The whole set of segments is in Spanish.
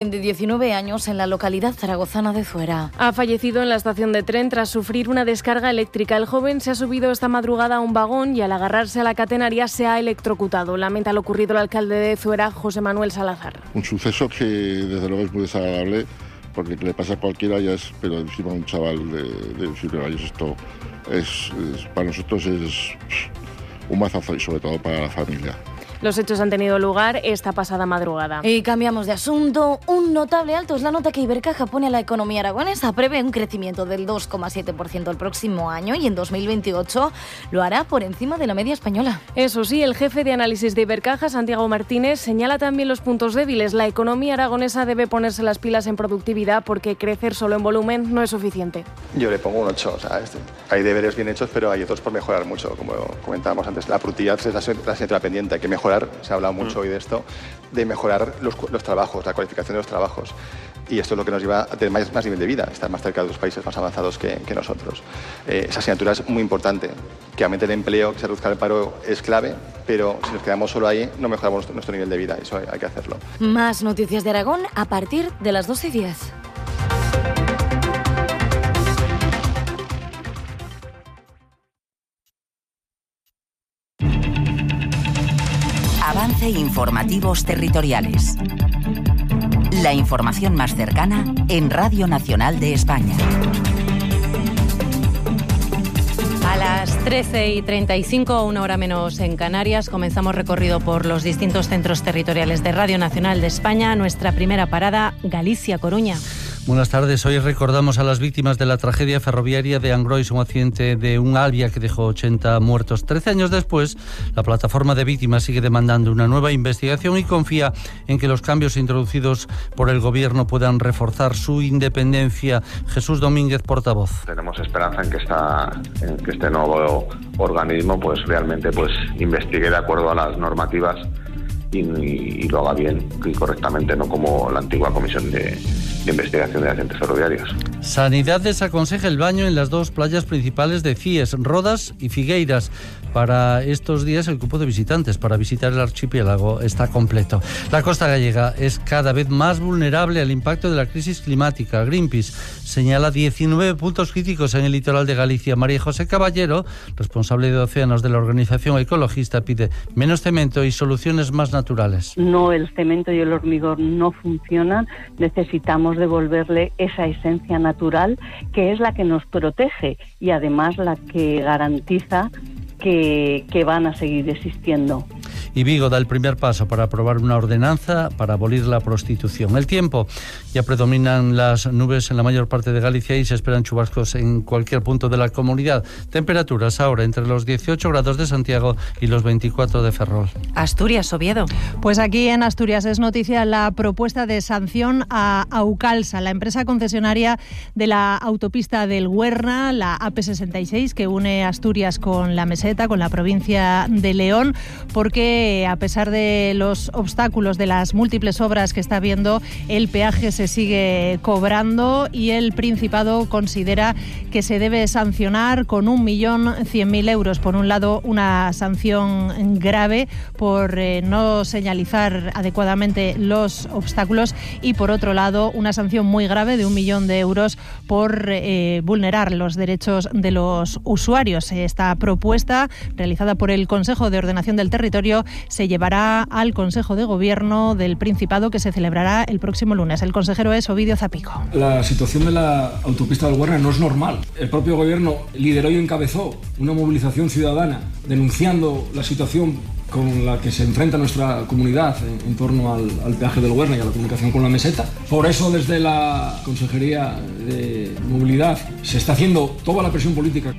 joven de 19 años en la localidad zaragozana de Zuera. Ha fallecido en la estación de tren tras sufrir una descarga eléctrica. El joven se ha subido esta madrugada a un vagón y al agarrarse a la catenaria se ha electrocutado. Lamenta lo ocurrido el alcalde de Zuera, José Manuel Salazar. Un suceso que desde luego es muy desagradable, porque que le pasa a cualquiera ya es, pero encima a un chaval de 19 años, esto es para nosotros es un mazazo y sobre todo para la familia. Los hechos han tenido lugar esta pasada madrugada. Y cambiamos de asunto. Un notable alto es la nota que Ibercaja pone a la economía aragonesa. Prevé un crecimiento del 2,7% el próximo año y en 2028 lo hará por encima de la media española. Eso sí, el jefe de análisis de Ibercaja, Santiago Martínez, señala también los puntos débiles. La economía aragonesa debe ponerse las pilas en productividad porque crecer solo en volumen no es suficiente. Yo le pongo un 8. O sea, hay deberes bien hechos, pero hay otros por mejorar mucho. Como comentábamos antes, la productividad es la asignatura pendiente. Hay que mejorar. Se ha hablado mucho hoy de esto, de mejorar los trabajos, la cualificación de los trabajos. Y esto es lo que nos lleva a tener más nivel de vida, estar más cerca de los países más avanzados que nosotros. Esa asignatura es muy importante. Que aumente el empleo, que se reduzca el paro es clave, pero si nos quedamos solo ahí no mejoramos nuestro nivel de vida. Eso hay que hacerlo. Más noticias de Aragón a partir de las 12:10. Avance Informativos Territoriales. La información más cercana en Radio Nacional de España. A las 13:35, una hora menos en Canarias, comenzamos recorrido por los distintos centros territoriales de Radio Nacional de España. Nuestra primera parada, Galicia-Coruña. Buenas tardes. Hoy recordamos a las víctimas de la tragedia ferroviaria de Angrois, un accidente de un Alvia que dejó 80 muertos. 13 años después, la plataforma de víctimas sigue demandando una nueva investigación y confía en que los cambios introducidos por el Gobierno puedan reforzar su independencia. Jesús Domínguez, portavoz. Tenemos esperanza en que este nuevo organismo pues realmente investigue de acuerdo a las normativas y lo haga bien y correctamente, no como la antigua comisión de investigación de accidentes ferroviarios. Sanidad desaconseja el baño en las dos playas principales de Cies, Rodas y Figueiras. Para estos días el cupo de visitantes para visitar el archipiélago está completo. La costa gallega es cada vez más vulnerable al impacto de la crisis climática. Greenpeace señala 19 puntos críticos en el litoral de Galicia. María José Caballero, responsable de océanos de la organización ecologista, pide menos cemento y soluciones más naturales. No, el cemento y el hormigón no funcionan. Necesitamos devolverle esa esencia natural que es la que nos protege y además la que garantiza que van a seguir existiendo. Y Vigo da el primer paso para aprobar una ordenanza para abolir la prostitución. El tiempo, ya predominan las nubes en la mayor parte de Galicia y se esperan chubascos en cualquier punto de la comunidad. Temperaturas ahora entre los 18 grados de Santiago y los 24 de Ferrol. Asturias, Oviedo. Pues aquí en Asturias es noticia la propuesta de sanción a Aucalsa, la empresa concesionaria de la autopista del Huerna, la AP66, que une Asturias con la Meseta, con la provincia de León, porque a pesar de los obstáculos, de las múltiples obras que está habiendo, el peaje se sigue cobrando y el Principado considera que se debe sancionar con 1.100.000 euros. Por un lado, una sanción grave por no señalizar adecuadamente los obstáculos y por otro lado, una sanción muy grave de 1 millón de euros por vulnerar los derechos de los usuarios. Esta propuesta, realizada por el Consejo de Ordenación del Territorio, se llevará al Consejo de Gobierno del Principado, que se celebrará el próximo lunes. El consejero es Ovidio Zapico. La situación de la autopista del Huerna no es normal. El propio Gobierno lideró y encabezó una movilización ciudadana denunciando la situación con la que se enfrenta nuestra comunidad en torno al peaje del Huerna y a la comunicación con la Meseta. Por eso, desde la Consejería de Movilidad se está haciendo toda la presión política.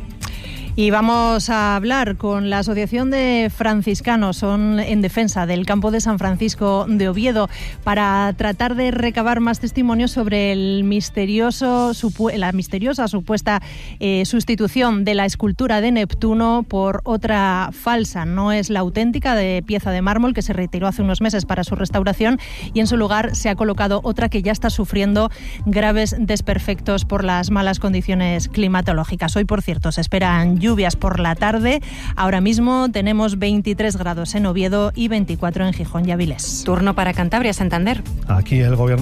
Y vamos a hablar con la Asociación de Franciscanos, son en defensa del campo de San Francisco de Oviedo, para tratar de recabar más testimonios sobre la misteriosa supuesta sustitución de la escultura de Neptuno por otra falsa. No es la auténtica de pieza de mármol que se retiró hace unos meses para su restauración y en su lugar se ha colocado otra que ya está sufriendo graves desperfectos por las malas condiciones climatológicas. Hoy, por cierto, se esperan lluvias por la tarde. Ahora mismo tenemos 23 grados en Oviedo y 24 en Gijón y Avilés. Turno para Cantabria, Santander. Aquí el Gobierno